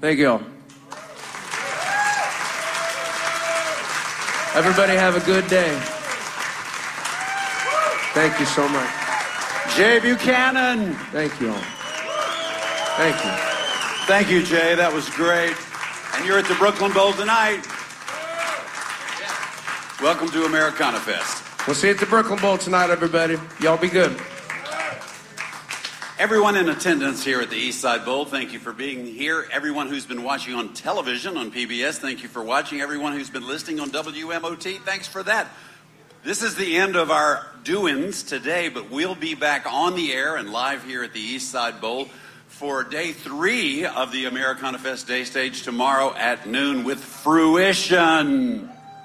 Thank you all. Everybody have a good day. Thank you so much. Jay Buchanan. Thank you all. Thank you. Thank you, Jay. That was great. And you're at the Brooklyn Bowl tonight. Welcome to Americana Fest. We'll see you at the Brooklyn Bowl tonight, everybody. Y'all be good. Everyone in attendance here at the Eastside Bowl, thank you for being here. Everyone who's been watching on television on PBS, thank you for watching. Everyone who's been listening on WMOT, thanks for that. This is the end of our doings today, but we'll be back on the air and live here at the Eastside Bowl for day 3 of the Americana Fest Day Stage tomorrow at noon with Fruition.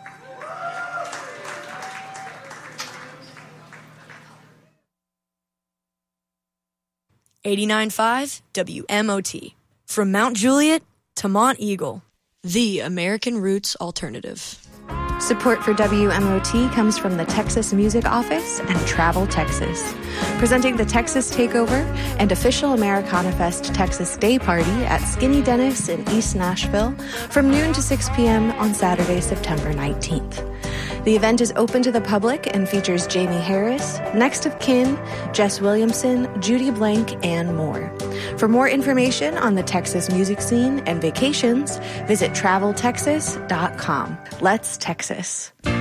'89.5 WMOT. From Mount Juliet to Mont Eagle, the American Roots Alternative. Support for WMOT comes from the Texas Music Office and Travel Texas. Presenting the Texas Takeover and official Americana Fest Texas Day Party at Skinny Dennis in East Nashville from noon to 6 p.m. on Saturday, September 19th. The event is open to the public and features Jamie Harris, Next of Kin, Jess Williamson, Judy Blank, and more. For more information on the Texas music scene and vacations, visit traveltexas.com. Let's Texas.